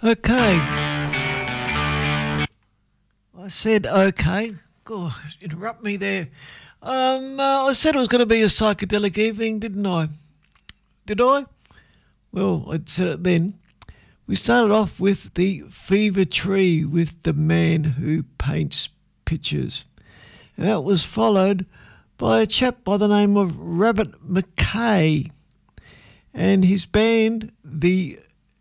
Okay. I said okay. God, interrupt me there. I said it was going to be a psychedelic evening, didn't I? Did I? Well, I said it then. We started off with the Fever Tree with the man who paints pictures. And that was followed by a chap by the name of Rabbit McKay and his band, the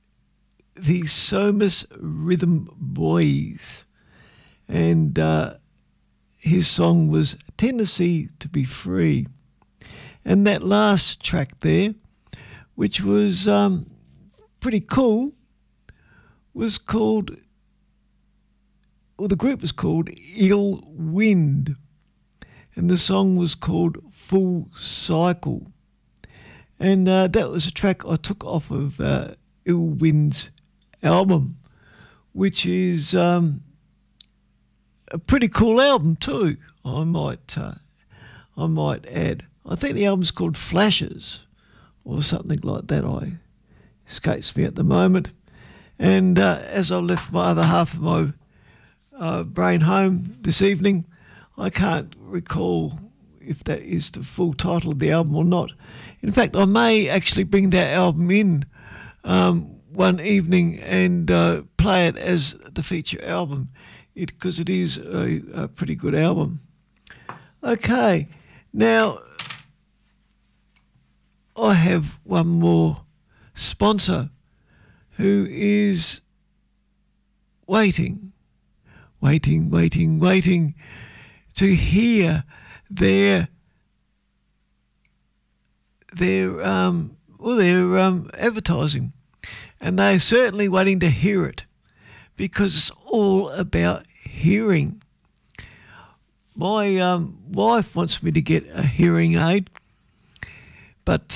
Somas Rhythm Boys. And his song was Tendency to Be Free. And that last track there, which was pretty cool, was called, well, the group was called Ill Wind. And the song was called Full Cycle. And that was a track I took off of Ill Wind's album, which is a pretty cool album too, I might add. I think the album's called Flashes or something like that. Escapes me at the moment. And as I left my other half of my brain home this evening, I can't recall if that is the full title of the album or not. In fact, I may actually bring that album in one evening and play it as the feature album, because it is a pretty good album. Okay, now I have one more sponsor who is waiting to hear their advertising, and they're certainly waiting to hear it because it's all about hearing. My wife wants me to get a hearing aid, but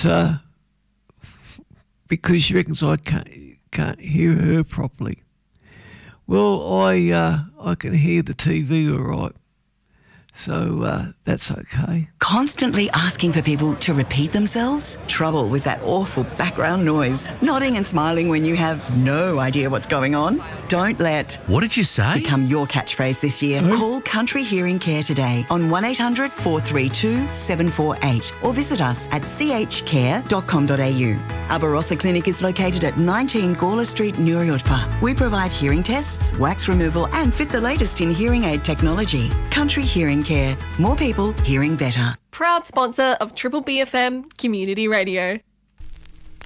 because she reckons I can't hear her properly. Well, I can hear the TV all right, so that's okay. Constantly asking for people to repeat themselves? Trouble with that awful background noise. Nodding and smiling when you have no idea what's going on? Don't let What did you say? become your catchphrase this year. Call Country Hearing Care today on 1800 432 748 or visit us at chcare.com.au. Our Barossa Clinic is located at 19 Gawler Street, Nuriotpa. We provide hearing tests, wax removal and fit the latest in hearing aid technology. Country Hearing Care. More people hearing better. Proud sponsor of Triple BFM Community Radio.